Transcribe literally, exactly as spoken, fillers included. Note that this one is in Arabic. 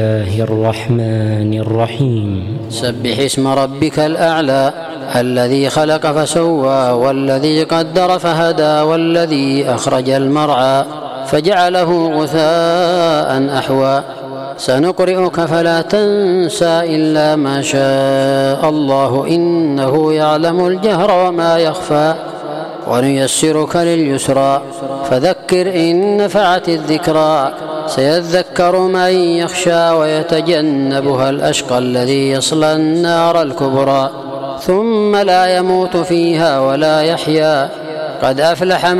الله الرحمن الرحيم. سبح اسم ربك الأعلى الذي خلق فسوى والذي قدر فهدى والذي أخرج المرعى فجعله غثاء أحوى سنقرئك فلا تنسى إلا ما شاء الله إنه يعلم الجهر وما يخفى ونيسرك لليسرى فذكر إن نفعت الذكرى سيذكر من يخشى ويتجنبها الأشقى الذي يصلى النار الكبرى ثم لا يموت فيها ولا يحيا قد أفلح